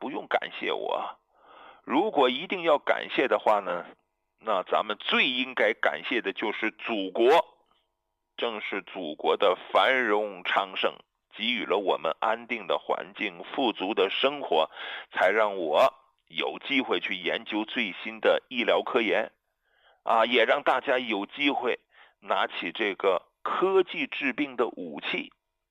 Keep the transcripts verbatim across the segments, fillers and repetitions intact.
不用感谢我。如果一定要感谢的话呢，那咱们最应该感谢的就是祖国。正是祖国的繁荣昌盛，给予了我们安定的环境、富足的生活，才让我有机会去研究最新的医疗科研啊，也让大家有机会拿起这个科技治病的武器。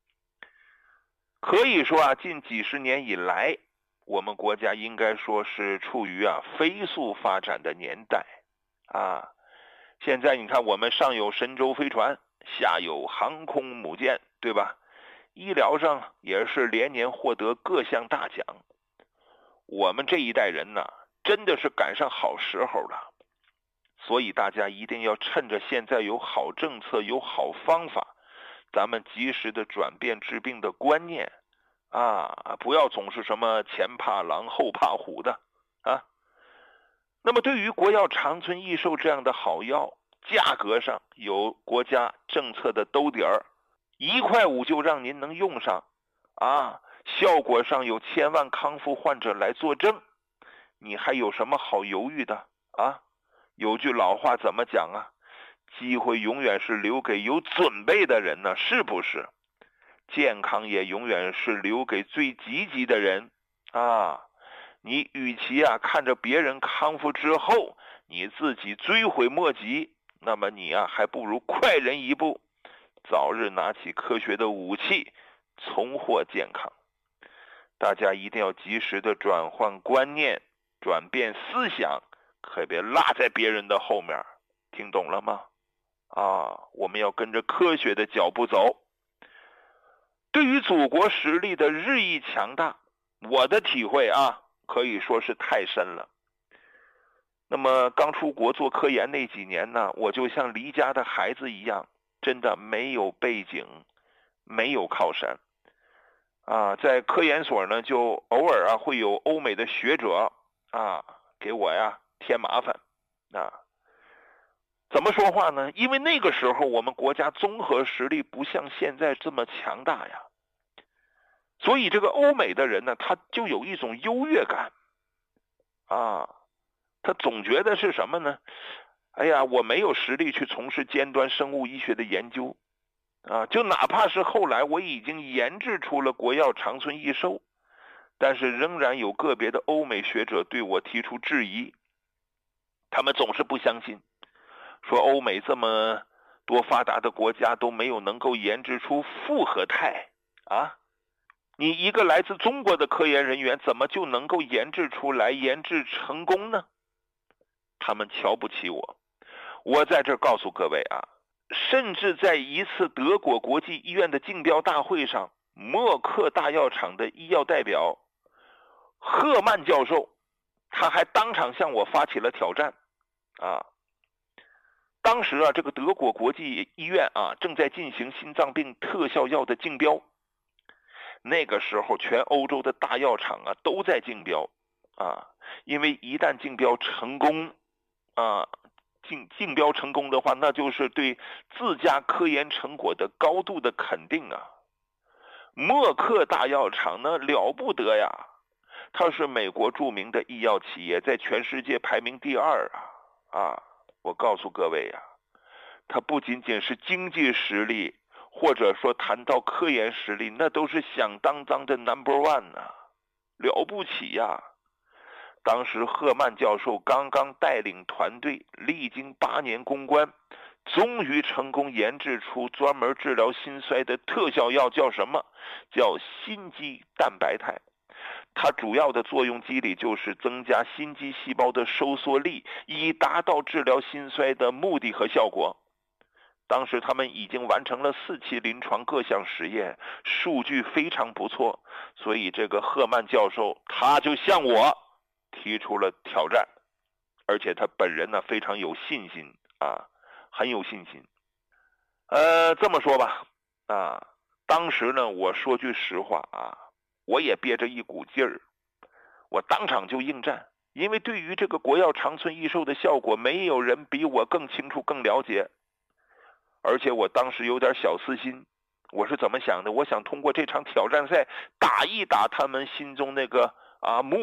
可以说啊，近几十年以来，我们国家应该说是处于啊飞速发展的年代啊。现在你看，我们上有神舟飞船，下有航空母舰，对吧？医疗上也是连年获得各项大奖。我们这一代人呢，真的是赶上好时候了。所以大家一定要趁着现在有好政策、有好方法，咱们及时的转变治病的观念啊，不要总是什么前怕狼后怕虎的啊。那么对于国药长春益寿这样的好药，价格上有国家政策的兜底儿，一块五就让您能用上啊，效果上有千万康复患者来作证，你还有什么好犹豫的啊？有句老话怎么讲啊？机会永远是留给有准备的人呢，是不是？健康也永远是留给最积极的人啊！你与其啊看着别人康复之后，你自己追悔莫及，那么你啊还不如快人一步，早日拿起科学的武器，重获健康。大家一定要及时的转换观念，转变思想，可别落在别人的后面，听懂了吗？啊，我们要跟着科学的脚步走。对于祖国实力的日益强大，我的体会啊，可以说是太深了。那么刚出国做科研那几年呢，我就像离家的孩子一样，真的没有背景，没有靠山啊。在科研所呢，就偶尔啊会有欧美的学者啊给我呀添麻烦啊。怎么说话呢？因为那个时候我们国家综合实力不像现在这么强大呀，所以这个欧美的人呢，他就有一种优越感啊，他总觉得是什么呢？哎呀，我没有实力去从事尖端生物医学的研究啊，就哪怕是后来我已经研制出了国药长春益寿，但是仍然有个别的欧美学者对我提出质疑，他们总是不相信，说欧美这么多发达的国家都没有能够研制出复合肽啊，你一个来自中国的科研人员怎么就能够研制出来、研制成功呢？他们瞧不起我。我在这儿告诉各位啊，甚至在一次德国国际医院的竞标大会上，默克大药厂的医药代表赫曼教授，他还当场向我发起了挑战啊。当时啊，这个德国国际医院啊正在进行心脏病特效药的竞标。那个时候全欧洲的大药厂啊都在竞标啊，因为一旦竞标成功啊，竞竞标成功的话，那就是对自家科研成果的高度的肯定啊。默克大药厂呢了不得呀，它是美国著名的医药企业，在全世界排名第二啊啊！我告诉各位呀、啊，它不仅仅是经济实力，或者说谈到科研实力，那都是响当当的 number one 啊，了不起呀、啊！当时赫曼教授刚刚带领团队，历经八年攻关，终于成功研制出专门治疗心衰的特效药，叫什么？叫心肌蛋白肽。它主要的作用机理就是增加心肌细胞的收缩力，以达到治疗心衰的目的和效果。当时他们已经完成了四期临床各项实验，数据非常不错，所以这个赫曼教授他就向我提出了挑战，而且他本人呢非常有信心啊，很有信心。呃，这么说吧，啊，当时呢，我说句实话啊，我也憋着一股劲儿，我当场就应战，因为对于这个国药长春益寿的效果，没有人比我更清楚、更了解。而且我当时有点小私心，我是怎么想的？我想通过这场挑战赛打一打他们心中那个啊目